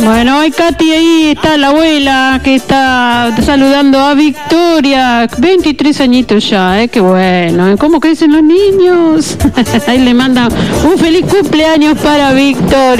Bueno, hay Katy ahí, está la abuela que está saludando a Victoria, 23 añitos ya, qué bueno, ¿cómo crecen los niños? Ahí le mandan un feliz cumpleaños para Victoria.